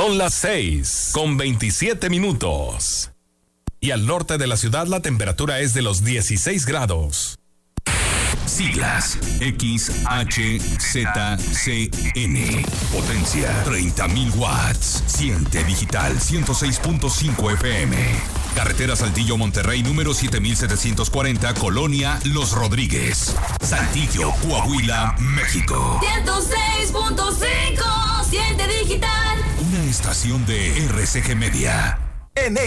Son las 6:27. Y al norte de la ciudad la temperatura es de los 16 grados. Siglas XHZCN. Potencia 30.000 watts. Siente digital 106.5 FM. Carretera Saltillo Monterrey número 7740, Colonia Los Rodríguez. Saltillo, Coahuila, México. 106.5. Siente digital. Una estación de RCG Media.